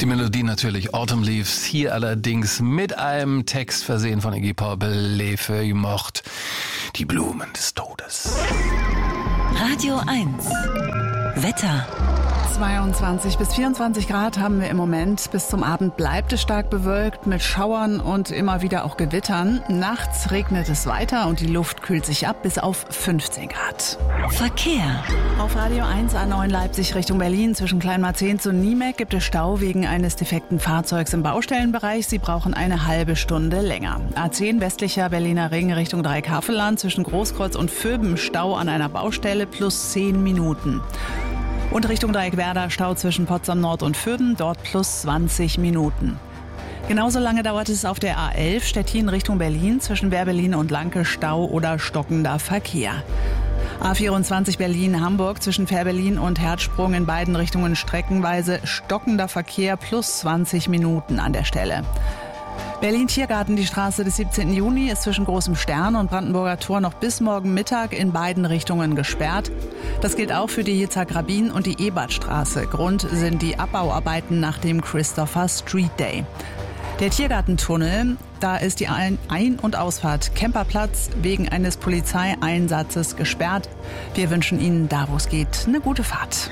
Die Melodie natürlich Autumn Leaves, hier allerdings mit einem Text versehen von Iggy Pop, Les Feuilles Mortes, die Blumen des Todes. Radio 1 Wetter. 22 bis 24 Grad haben wir im Moment. Bis zum Abend bleibt es stark bewölkt mit Schauern und immer wieder auch Gewittern. Nachts regnet es weiter und die Luft kühlt sich ab bis auf 15 Grad. Verkehr. Auf Radio 1 A9 Leipzig Richtung Berlin zwischen Kleinmarzehns und Niemek gibt es Stau wegen eines defekten Fahrzeugs im Baustellenbereich. Sie brauchen eine halbe Stunde länger. A10 westlicher Berliner Ring Richtung Dreieckhavelland zwischen Großkreuz und Vöben Stau an einer Baustelle plus 10 Minuten. Und Richtung Dreieckwerder Stau zwischen Potsdam Nord und Vöben, dort plus 20 Minuten. Genauso lange dauert es auf der A11 Stettin Richtung Berlin zwischen Wehrberlin und Lanke Stau oder stockender Verkehr. A24 Berlin-Hamburg zwischen Fährberlin und Herzsprung in beiden Richtungen streckenweise stockender Verkehr plus 20 Minuten an der Stelle. Berlin-Tiergarten, die Straße des 17. Juni, ist zwischen Großem Stern und Brandenburger Tor noch bis morgen Mittag in beiden Richtungen gesperrt. Das gilt auch für die Yitzhak-Rabin und die Ebertstraße. Grund sind die Abbauarbeiten nach dem Christopher Street Day. Der Tiergartentunnel, da ist die Ein- und Ausfahrt Kemperplatz wegen eines Polizeieinsatzes gesperrt. Wir wünschen Ihnen, da wo es geht, eine gute Fahrt.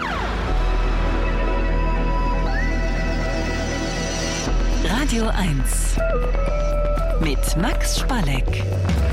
Radio 1 mit Max Spalleck.